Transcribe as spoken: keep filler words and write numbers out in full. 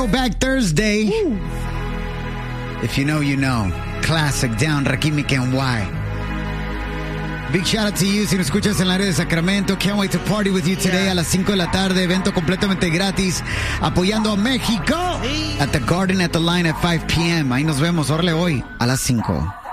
Throwback Thursday. Ooh. If you know, you know. Classic down, Rakim y Ken Y. Big shout out to you si nos escuchas en la área de Sacramento. Can't wait to party with you today yeah. a las cinco de la tarde. Evento completamente gratis. Apoyando a México. At the Garden at the Line at five p.m. Ahí nos vemos. Órale hoy a las cinco.